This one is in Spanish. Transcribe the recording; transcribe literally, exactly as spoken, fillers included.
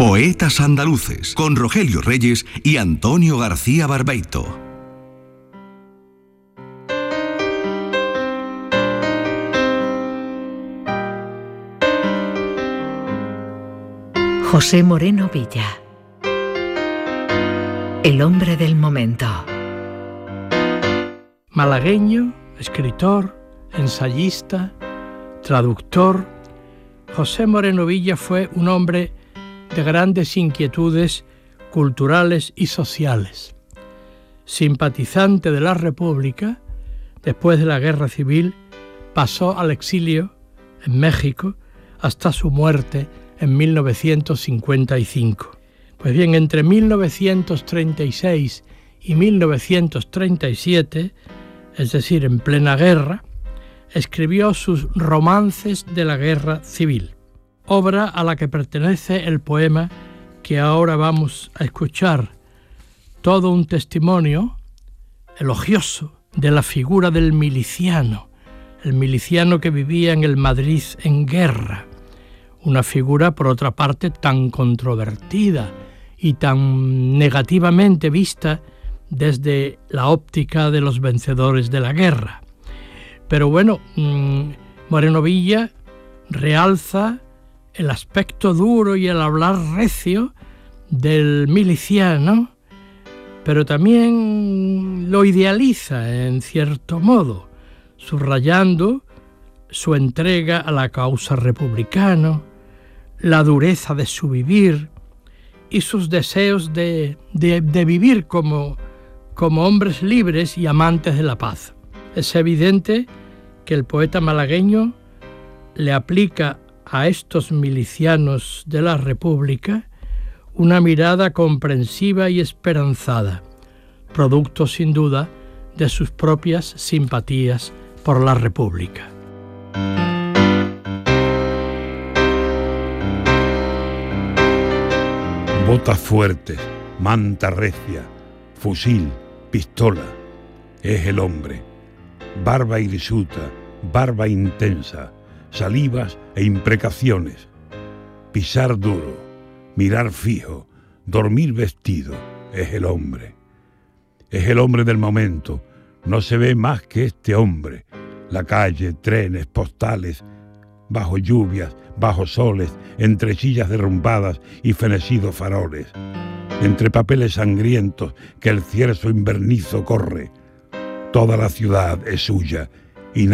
Poetas andaluces, con Rogelio Reyes y Antonio García Barbeito. José Moreno Villa, el hombre del momento. Malagueño, escritor, ensayista, traductor, José Moreno Villa fue un hombre de grandes inquietudes culturales y sociales. Simpatizante de la República, después de la Guerra Civil pasó al exilio en México hasta su muerte en mil novecientos cincuenta y cinco. Pues bien, entre mil novecientos treinta y seis y mil novecientos treinta y siete, es decir, en plena guerra, escribió sus Romances de la Guerra Civil, obra a la que pertenece el poema que ahora vamos a escuchar, todo un testimonio elogioso de la figura del miliciano, el miliciano que vivía en el Madrid en guerra, una figura, por otra parte, tan controvertida y tan negativamente vista desde la óptica de los vencedores de la guerra. Pero bueno, Moreno Villa realza el aspecto duro y el hablar recio del miliciano, pero también lo idealiza en cierto modo, subrayando su entrega a la causa republicana, la dureza de su vivir y sus deseos de, de, de vivir como, como hombres libres y amantes de la paz. Es evidente que el poeta malagueño le aplica a estos milicianos de la República una mirada comprensiva y esperanzada, producto sin duda de sus propias simpatías por la República. Botas fuertes, manta recia, fusil, pistola, es el hombre. Barba hirsuta, barba intensa, salivas e imprecaciones. Pisar duro, mirar fijo, dormir vestido, es el hombre. Es el hombre del momento, no se ve más que este hombre. La calle, trenes, postales, bajo lluvias, bajo soles, entre sillas derrumbadas y fenecidos faroles, entre papeles sangrientos que el cierzo invernizo corre. Toda la ciudad es suya